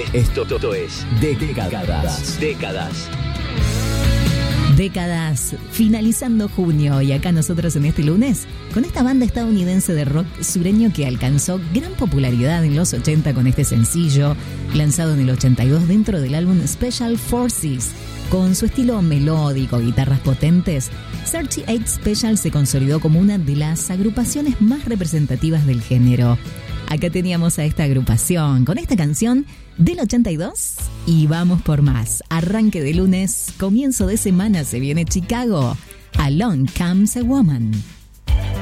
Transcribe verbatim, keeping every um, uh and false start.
Esto es Décadas. Décadas. Décadas, finalizando junio, y acá nosotros en este lunes, con esta banda estadounidense de rock sureño que alcanzó gran popularidad en los ochenta con este sencillo, lanzado en el ochenta y dos dentro del álbum Special Forces. Con su estilo melódico, guitarras potentes, treinta y ocho Special se consolidó como una de las agrupaciones más representativas del género. Acá teníamos a esta agrupación con esta canción del ochenta y dos y vamos por más. Arranque de lunes, comienzo de semana, se viene Chicago. Along Comes a Woman.